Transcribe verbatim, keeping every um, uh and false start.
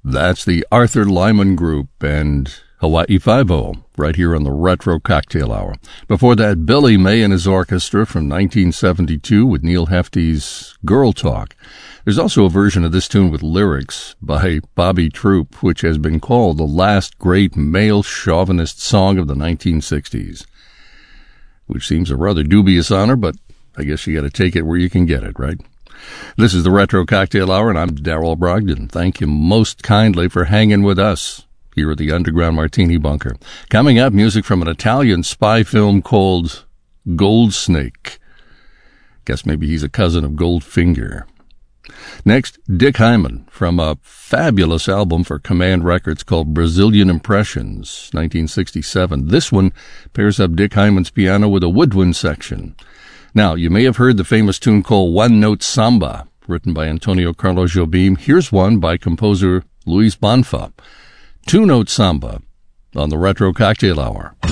That's the Arthur Lyman Group and Hawaii Five-O, right here on the Retro Cocktail Hour. Before that, Billy May and his orchestra from nineteen seventy-two with Neil Hefti's Girl Talk. There's also a version of this tune with lyrics by Bobby Troop, which has been called the last great male chauvinist song of the nineteen sixties. Which seems a rather dubious honor, but I guess you got to take it where you can get it, right? This is the Retro Cocktail Hour, and I'm Darrell Brogdon. Thank you most kindly for hanging with us here at the Underground Martini Bunker. Coming up, music from an Italian spy film called Gold Snake. Guess maybe he's a cousin of Goldfinger. Next, Dick Hyman from a fabulous album for Command Records called Brazilian Impressions, nineteen sixty-seven. This one pairs up Dick Hyman's piano with a woodwind section. Now, you may have heard the famous tune called One Note Samba, written by Antonio Carlos Jobim. Here's one by composer Luis Bonfa. Two Note Samba on the Retro Cocktail Hour.